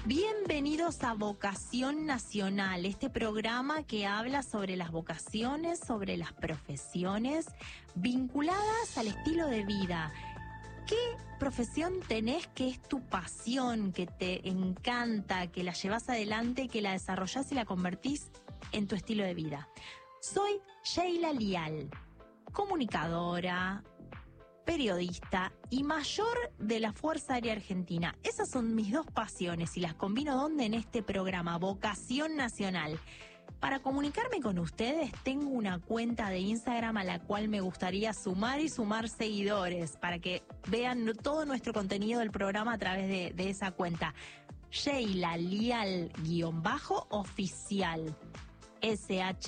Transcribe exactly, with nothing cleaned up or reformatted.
Bienvenidos a Vocación Nacional, este programa que habla sobre las vocaciones, sobre las profesiones vinculadas al estilo de vida. ¿Qué profesión tenés que es tu pasión, que te encanta, que la llevas adelante, que la desarrollás y la convertís en tu estilo de vida? Soy Sheila Lial, comunicadora, periodista y mayor de la Fuerza Aérea Argentina. Esas son mis dos pasiones y las combino ¿dónde? En este programa, Vocación Nacional. Para comunicarme con ustedes tengo una cuenta de Instagram a la cual me gustaría sumar y sumar seguidores para que vean todo nuestro contenido del programa a través de, de esa cuenta. Sheila Lial-oficial. S H